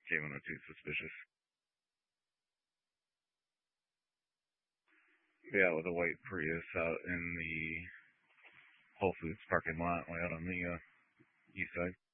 K102 suspicious. Yeah, with a white Prius out in the Whole Foods parking lot way out on the east side.